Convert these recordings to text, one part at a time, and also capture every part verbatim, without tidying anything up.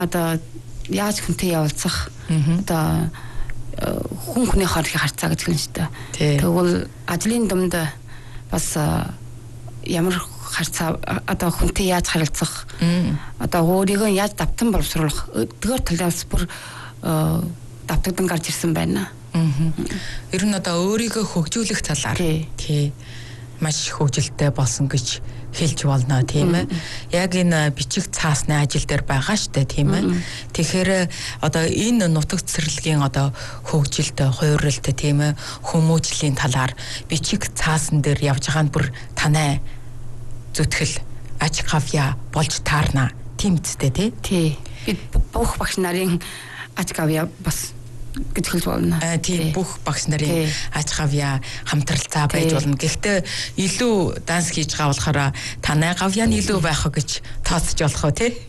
одоо яаж хүнтэй явуулцах одоо хүн хүний хоорондын харьцаа гэж хэлнэ шүү дээ. Тэгвэл ажлын дунд бас ямар харьцаа одоо хүнтэй яаж харилцах одоо өөрийгөө яаж давтан боловсруулах тэр талаас бүр давтагдан гарч ирсэн байна. Ер нь одоо өөрийгөө хөгжүүлэх талаар тий маш хөгжилтэй болсон гэж хэлж болно тийм ээ. Яг энэ бичиг цаасны ажил дээр байгаа штэ тийм ээ. Тэгэхээр одоо энэ нутаг цэцэрлэгийн одоо хөгжилт, хуурилт тийм ээ, хүмүүжлийн талаар бичиг цаасан дээр явж байгаа нь бүр танай зүтгэл аж гавья болж таарна тийм үстэй тий. Тий. Бид бүх багш нарын аж гавья бас гэж хэлж болно. Тийм бүх багш нарын аж гавья хамтралцаа байж болно. Гэхдээ илүү данс хийж байгаа болохоор танай гавья нь илүү байх гэж тооцож болох уу тий?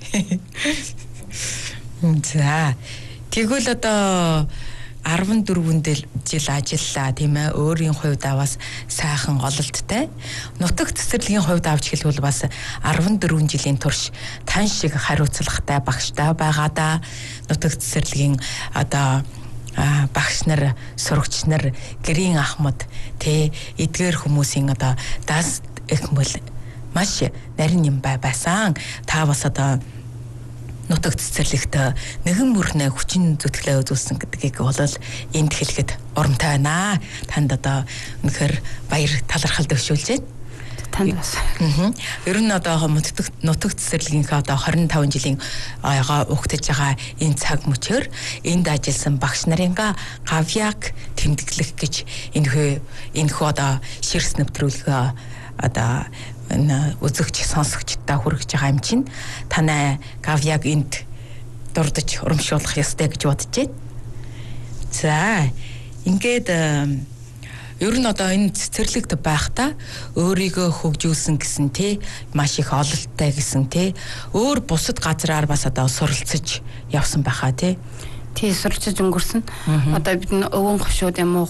За. Тэгвэл одоо арван дөрвөн жил ажиллаа тийм ээ. Өөрийн хувьд бас сайхан гололттой. Нутаг цэцэрлэгийн хувьд авч хэлбэл бас арван дөрвөн жилийн турш тань шиг хариуцлагатай багштай байгаа да. Нутаг цэцэрлэгийн одоо а багш нар, сурагч нар, гэрийн ахмад тэ эдгээр хүмүүсийн одоо дас эхмэл маш нарийн юм бай байсан. Та бас одоо нутаг цэцэрлэгт нэгэн мөрнө хүчин зүтгэлээ үзүүлсэн гэдгийг бол энд хэлэхэд урамтай байна. Танд одоо үнэхээр баяр талархал төвшүүлж байна. Танд бас. Ер нь одоо нутаг цэцэрлэгийнхээ одоо хорин таван жилийн аяга угтаж байгаа энэ цаг мөчөөр энд ажилласан багш нарын гавьяг тэмдэглэх гэж энэ энэ хөө одоо ширс нэвтрүүлгээ одоо энэ үзэгч сонсогчдаа хүргэж байгаа юм чинь танай гавьяг энд дурдж урамшуулах ёстой гэж бодож байна. За ингээд ер нь одоо энэ цэцэрлэгт байхдаа өөрийгөө хөгжүүлсэн гэсэн тий маш их ололттой гэсэн тий өөр бусад газраар бас одоо суралцж явсан байхаа тий тий суралцж өнгөрсөн. Одоо бид н өвөн хошууд юм уу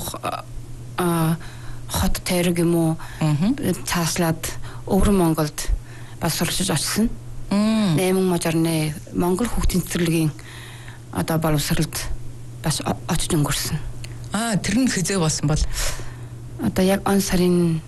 хот тойрог юм уу цааслаад өвөр Монголд бас суралцж очсон. Найман мажарны Монгол хүүхдийн цэцэрлэгийн одоо боловсролд бас очиж өнгөрсөн. Аа тэр нь хизээ болсон бол одоо яг он сарын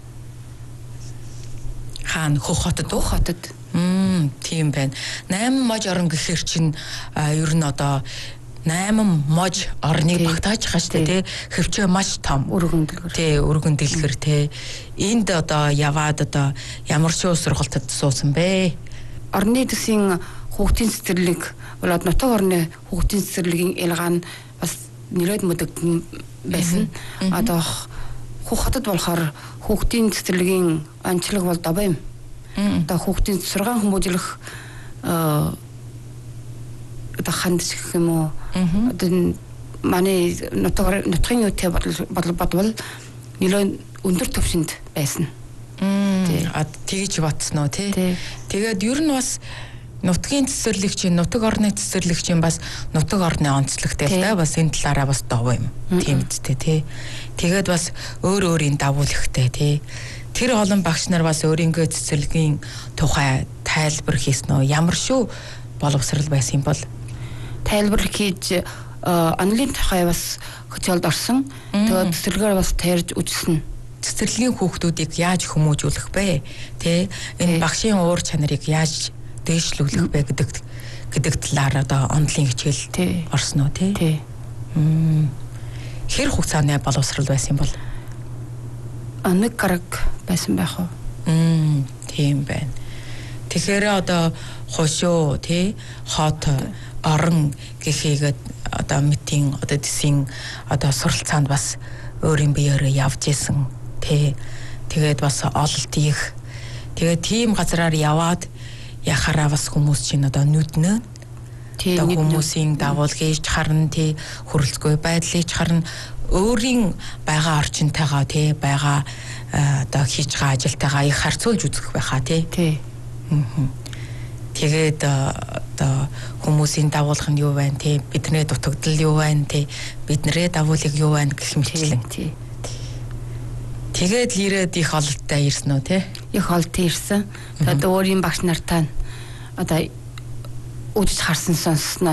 хаана Хөх хотод Хөх хотод м тийм байна. Найман мож орон гэхэр чинь ер нь одоо найман мож орныг багтааж байгаа шүү дээ тий. Хөвчөө маш том өргөн дэлгэр. Тий өргөн дэлгэр тий. Энд одоо яваад одоо ямар шоу сургалтад суусан бэ? Орны төсвийн хүүхдийн цэцэрлэг болоод нутаг орны хүүхдийн цэцэрлэгийн ялгаа нь бас нэлээд мэдэгдэн байсан. Одоо Хөх хотод болохоор хүүхдийн цэцэрлэгийн онцлог бол добоо юм. Одоо хүүхдийн сургаан хүмүүжлэх одоо хандж гэх юм уу. Одоо манай нутаг нутгийн үетэй бодвол бодвол нэлээд өндөр түвшинд байсан. А тэгж батсан уу тий. Тэгээд ер нь бас нутгийн цэцэрлэгчийн нутаг орны цэцэрлэгчийн бас нутаг орны онцлогтой л да бас энэ талаараа бас дов юм. Тийм үстэй тий. Тэгээд бас өөр өөрийн давуулагтай тий. Тэр олон багш нар бас өөрийнхөө цэцэрлэгийн тухай тайлбар хийсэн үү? Ямар шүү боловсрал байсан юм бол тайлбар хийж онлайн тухай бас хөтөлд орсон. Тэгээд цэцэрлэгээр бас таарж үзсэн. Цэцэрлэгийн хүүхдүүдийг яаж хүмүүжүүлэх бэ? Тэ энэ багшийн уур чанарыг яаж дээшлүүлэх бэ гэдэг гэдэг талаар одоо онлайн хичээл орсон уу тий? Тий. Хэр хугацааны боловсрал байсан бол? Нэг гараг байсан байх уу? Мм, тийм байна. Тэгэхээр одоо хошоо тий хот орон гэхийгээд одоо митинг одоо дэсийн одоо суралцаанд бас өөрийн биеэрээ явж исэн тий. Тэгээд бас ололт их. Тэгээд тийм газраар яваад яхаараа бас хүмүүс чинь одоо нүднэ тий хүмүүсийн дагуулгыг харна тий хөрөлцгүй байдлыг харна өөрийн байгаа орчинтойгоо тий байгаа одоо хийж байгаа ажилтайгаа их харьцуулж үзэх байхаа тий. Тий. Тэгээд одоо хүмүүсийн дагуулга нь юу байна тий бидний дутагдал юу байна тий бидний дагуулыг юу байна гэх мэтлэн тий. Тэгээд л ирээд их ололттой ирсэн үү тий? Их ололттой ирсэн. Тэгээд өөрийн багш нартаа одоо үдж харсан сонссноо